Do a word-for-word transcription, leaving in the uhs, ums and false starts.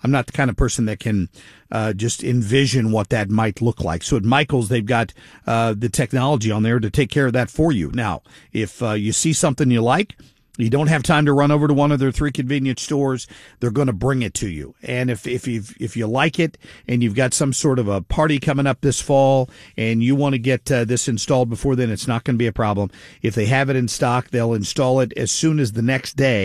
I'm not the kind of person that can uh, just envision what that might look like. So at Michael's, they've got uh, the technology on there to take care of that for you. Now, if uh, you see something you like, you don't have time to run over to one of their three convenience stores, they're going to bring it to you. And if if you if you like it and you've got some sort of a party coming up this fall and you want to get uh, this installed before then, it's not going to be a problem. If they have it in stock, they'll install it as soon as the next day.